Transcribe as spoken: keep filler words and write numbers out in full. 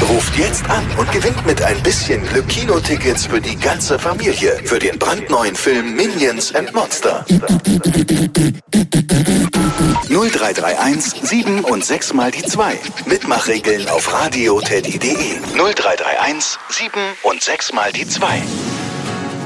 Ruft jetzt an und gewinnt mit ein bisschen Glück Kinotickets für die ganze Familie für den brandneuen Film Minions and Monster. null drei drei eins sieben und sechs mal die zwei. Mitmachregeln auf radioteddy punkt de. null drei drei eins sieben und sechs mal die zwei.